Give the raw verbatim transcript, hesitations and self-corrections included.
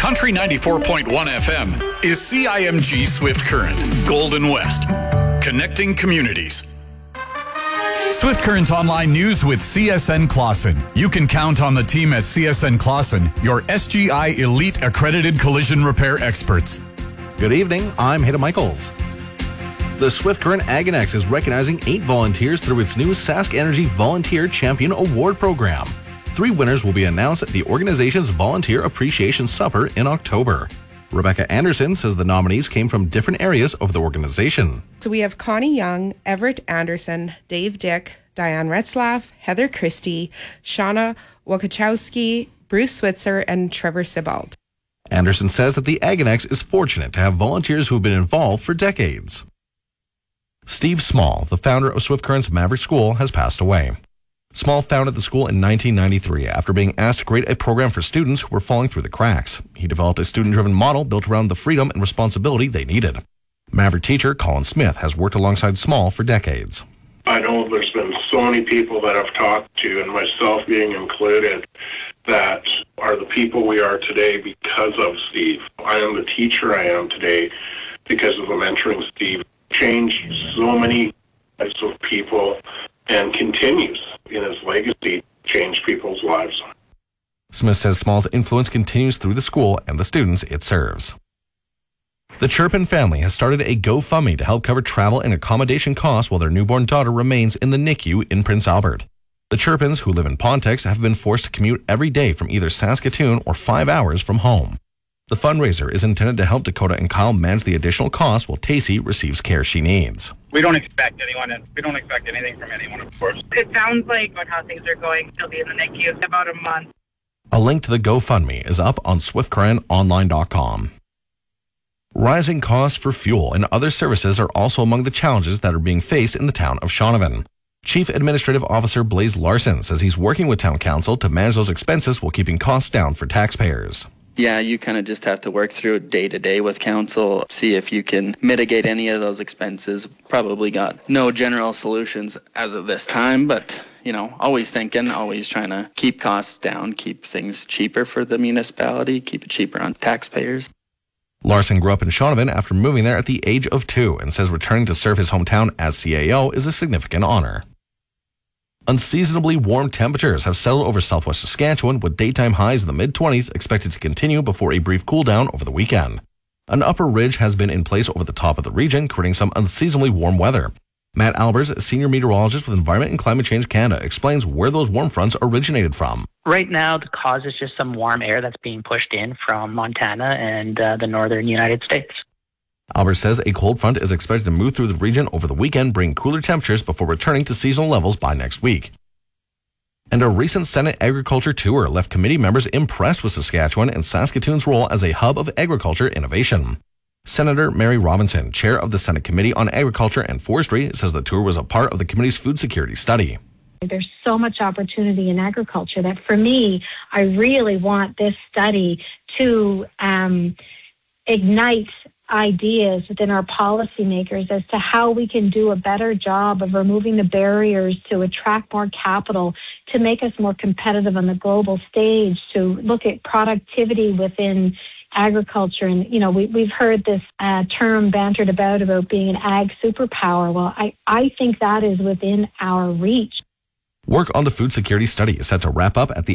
Country ninety-four point one F M is C I M G Swift Current, Golden West, connecting communities. Swift Current Online News with C S N Clausen. You can count on the team at C S N Clausen, your S G I Elite Accredited Collision Repair experts. Good evening, I'm Hayden Michaels. The Swift Current Aganex is recognizing eight volunteers through its new Sask Energy Volunteer Champion Award program. Three winners will be announced at the organization's Volunteer Appreciation Supper in October. Rebecca Anderson says the nominees came from different areas of the organization. So we have Connie Young, Everett Anderson, Dave Dick, Diane Retzlaff, Heather Christie, Shauna Wakachowski, Bruce Switzer, and Trevor Sibald. Anderson says that the Aganex is fortunate to have volunteers who have been involved for decades. Steve Small, the founder of Swift Current's Maverick School, has passed away. Small founded the school in nineteen ninety-three after being asked to create a program for students who were falling through the cracks. He developed a student-driven model built around the freedom and responsibility they needed. Maverick teacher Colin Smith has worked alongside Small for decades. I know there's been so many people that I've talked to, and myself being included, that are the people we are today because of Steve. I am the teacher I am today because of the mentoring Steve. Changed so many types of people and continues in his legacy to change people's lives. Smith says Small's influence continues through the school and the students it serves. The Chirpin family has started a GoFundMe to help cover travel and accommodation costs while their newborn daughter remains in the N I C U in Prince Albert. The Chirpins, who live in Pontex, have been forced to commute every day from either Saskatoon or five hours from home. The fundraiser is intended to help Dakota and Kyle manage the additional costs while Tacey receives care she needs. We don't expect anyone, we don't expect anything from anyone, of course. It sounds like on how things are going, she'll be in the N I C U in about a month. A link to the GoFundMe is up on swift current online dot com. Rising costs for fuel and other services are also among the challenges that are being faced in the town of Shaunavon. Chief Administrative Officer Blaise Larson says he's working with Town Council to manage those expenses while keeping costs down for taxpayers. Yeah, you kind of just have to work through it day to day with council, see if you can mitigate any of those expenses. Probably got no general solutions as of this time, but, you know, always thinking, always trying to keep costs down, keep things cheaper for the municipality, keep it cheaper on taxpayers. Larson grew up in Shaunavon after moving there at the age of two and says returning to serve his hometown as C A O is a significant honor. Unseasonably warm temperatures have settled over southwest Saskatchewan, with daytime highs in the mid-twenties expected to continue before a brief cool down over the weekend. An upper ridge has been in place over the top of the region, creating some unseasonably warm weather. Matt Albers, senior meteorologist with Environment and Climate Change Canada, explains where those warm fronts originated from. Right now, the cause is just some warm air that's being pushed in from Montana and uh, the northern United States. Albers says a cold front is expected to move through the region over the weekend, bringing cooler temperatures before returning to seasonal levels by next week. And a recent Senate agriculture tour left committee members impressed with Saskatchewan and Saskatoon's role as a hub of agriculture innovation. Senator Mary Robinson, chair of the Senate Committee on Agriculture and Forestry, says the tour was a part of the committee's food security study. There's so much opportunity in agriculture that for me, I really want this study to um, ignite ideas within our policymakers as to how we can do a better job of removing the barriers to attract more capital, to make us more competitive on the global stage, to look at productivity within agriculture. And, you know, we, we've heard this uh, term bantered about, about being an ag superpower. Well, I, I think that is within our reach. Work on the food security study is set to wrap up at the